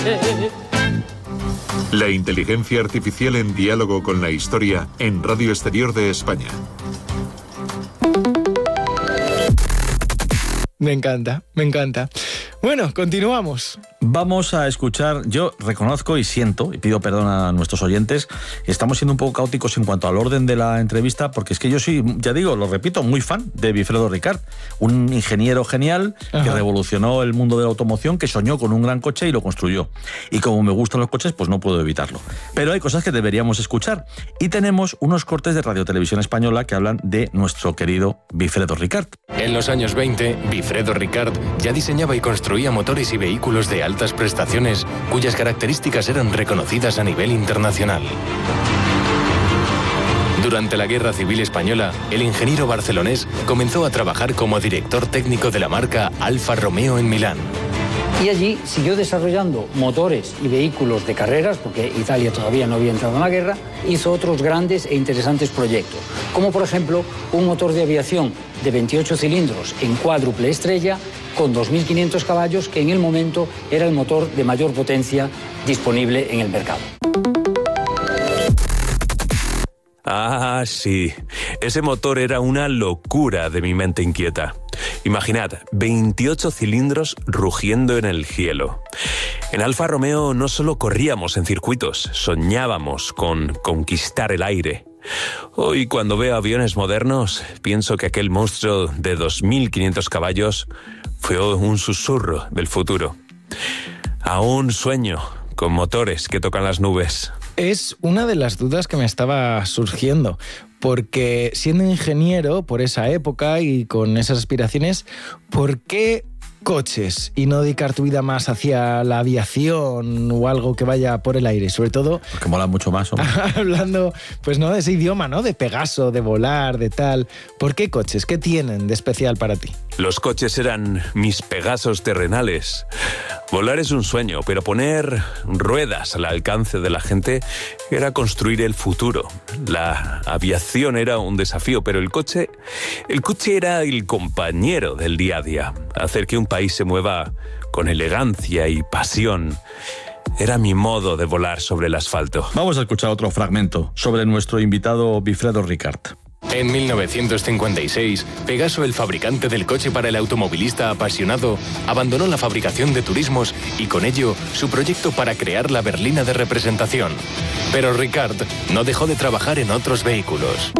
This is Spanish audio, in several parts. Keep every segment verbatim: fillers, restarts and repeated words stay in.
La inteligencia artificial en diálogo con la historia en Radio Exterior de España. Me encanta, me encanta. Bueno, continuamos. Vamos a escuchar, yo reconozco y siento, y pido perdón a nuestros oyentes, estamos siendo un poco caóticos en cuanto al orden de la entrevista, porque es que yo soy, ya digo, lo repito, muy fan de Wilfredo Ricard, un ingeniero genial. Ajá. Que revolucionó el mundo de la automoción, que soñó con un gran coche y lo construyó. Y como me gustan los coches, pues no puedo evitarlo. Pero hay cosas que deberíamos escuchar. Y tenemos unos cortes de Radio Televisión Española que hablan de nuestro querido Wilfredo Ricard. En los años veinte, Wilfredo Ricard ya diseñaba y construía motores y vehículos de altas prestaciones cuyas características eran reconocidas a nivel internacional. Durante la Guerra Civil Española, el ingeniero barcelonés comenzó a trabajar como director técnico de la marca Alfa Romeo en Milán. Y allí siguió desarrollando motores y vehículos de carreras, porque Italia todavía no había entrado en la guerra. Hizo otros grandes e interesantes proyectos, como por ejemplo un motor de aviación de veintiocho cilindros en cuádruple estrella con dos mil quinientos caballos, que en el momento era el motor de mayor potencia disponible en el mercado. Ah, sí. Ese motor era una locura de mi mente inquieta. Imaginad, veintiocho cilindros rugiendo en el cielo. En Alfa Romeo no solo corríamos en circuitos, soñábamos con conquistar el aire. Hoy, cuando veo aviones modernos, pienso que aquel monstruo de dos mil quinientos caballos fue un susurro del futuro. Aún sueño con motores que tocan las nubes. Es una de las dudas que me estaba surgiendo, porque siendo ingeniero por esa época y con esas aspiraciones, ¿por qué coches y no dedicar tu vida más hacia la aviación o algo que vaya por el aire? Sobre todo... Porque mola mucho más, hombre. Hablando, pues no, de ese idioma, ¿no? De Pegaso, de volar, de tal. ¿Por qué coches? ¿Qué tienen de especial para ti? Los coches eran mis Pegasos terrenales. Volar es un sueño, pero poner ruedas al alcance de la gente era construir el futuro. La aviación era un desafío, pero el coche, el coche era el compañero del día a día. Hacer que un país se mueva con elegancia y pasión era mi modo de volar sobre el asfalto. Vamos a escuchar otro fragmento sobre nuestro invitado Wilfredo Ricard. En mil novecientos cincuenta y seis, Pegaso, el fabricante del coche para el automovilista apasionado, abandonó la fabricación de turismos y con ello su proyecto para crear la berlina de representación. Pero Ricard no dejó de trabajar en otros vehículos.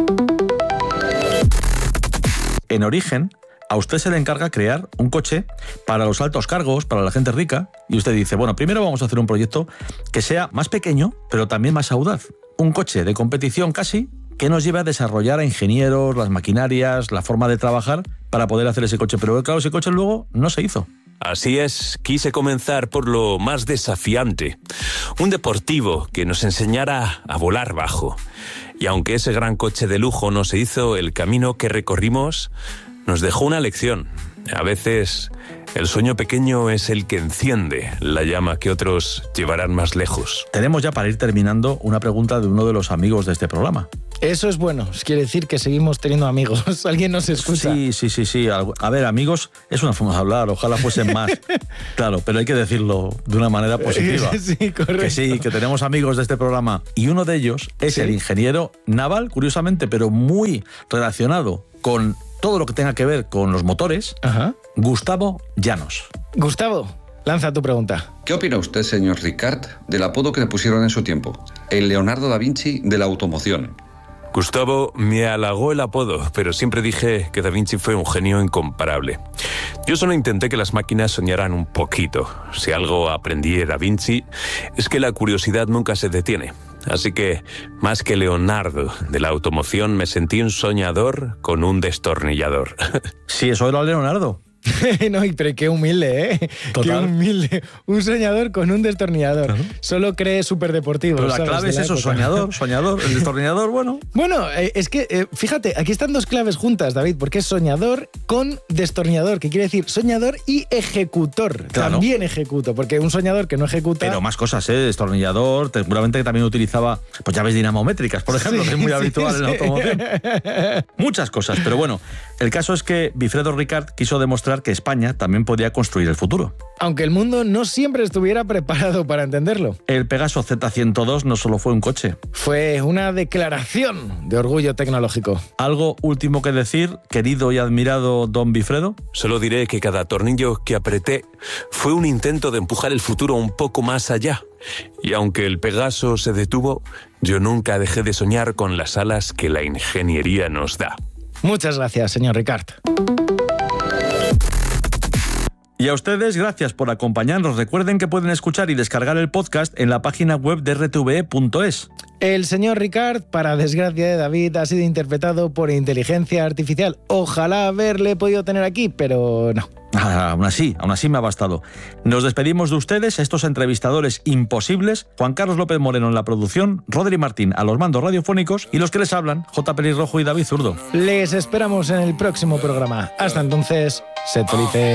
En origen, a usted se le encarga crear un coche para los altos cargos, para la gente rica, y usted dice, bueno, primero vamos a hacer un proyecto que sea más pequeño, pero también más audaz. Un coche de competición casi, que nos lleva a desarrollar a ingenieros, las maquinarias, la forma de trabajar para poder hacer ese coche. Pero claro, ese coche luego no se hizo. Así es, quise comenzar por lo más desafiante. Un deportivo que nos enseñara a volar bajo. Y aunque ese gran coche de lujo no se hizo, el camino que recorrimos nos dejó una lección. A veces el sueño pequeño es el que enciende la llama que otros llevarán más lejos. Tenemos ya, para ir terminando, una pregunta de uno de los amigos de este programa. Eso es bueno, quiere decir que seguimos teniendo amigos. ¿Alguien nos escucha? Sí, sí, sí, sí. A ver, amigos, es una forma de hablar, ojalá fuesen más. Claro, pero hay que decirlo de una manera positiva. Sí, correcto. Que sí, que tenemos amigos de este programa. Y uno de ellos es ¿Sí? el ingeniero naval, curiosamente, pero muy relacionado con todo lo que tenga que ver con los motores, Ajá. Gustavo Llanos. Gustavo, lanza tu pregunta. ¿Qué opina usted, señor Ricard, del apodo que le pusieron en su tiempo? El Leonardo da Vinci de la automoción. Gustavo me halagó el apodo, pero siempre dije que Da Vinci fue un genio incomparable. Yo solo intenté que las máquinas soñaran un poquito. Si algo aprendí de Da Vinci, es que la curiosidad nunca se detiene. Así que, más que Leonardo de la automoción, me sentí un soñador con un destornillador. Sí, eso era Leonardo. No, pero qué humilde, ¿eh? Total. Qué humilde. Un soñador con un destornillador. Claro. Solo cree superdeportivo. Pero la ¿sabes? clave es eso, época. soñador, soñador. El destornillador, bueno. Bueno, eh, es que, eh, fíjate, aquí están dos claves juntas, David, porque es soñador con destornillador, que quiere decir soñador y ejecutor. Claro. También ejecuto, porque un soñador que no ejecuta... Pero más cosas, ¿eh? Destornillador, seguramente que también utilizaba pues llaves dinamométricas, por ejemplo, sí, que es muy sí, habitual sí. en la automoción. Muchas cosas, pero bueno, el caso es que Wilfredo Ricard quiso demostrar demostrar que España también podía construir el futuro. Aunque el mundo no siempre estuviera preparado para entenderlo. El Pegaso Z ciento dos no solo fue un coche. Fue una declaración de orgullo tecnológico. ¿Algo último que decir, querido y admirado don Bifredo? Solo diré que cada tornillo que apreté fue un intento de empujar el futuro un poco más allá. Y aunque el Pegaso se detuvo, yo nunca dejé de soñar con las alas que la ingeniería nos da. Muchas gracias, señor Ricart. Y a ustedes, gracias por acompañarnos. Recuerden que pueden escuchar y descargar el podcast en la página web de R T V E punto es. El señor Ricart, para desgracia de David, ha sido interpretado por inteligencia artificial. Ojalá haberle podido tener aquí, pero no. Ah, aún así, aún así me ha bastado. Nos despedimos de ustedes, estos entrevistadores imposibles, Juan Carlos López Moreno en la producción, Rodri Martín a los mandos radiofónicos y los que les hablan, J. Pelirrojo y David Zurdo. Les esperamos en el próximo programa. Hasta entonces, sed felices.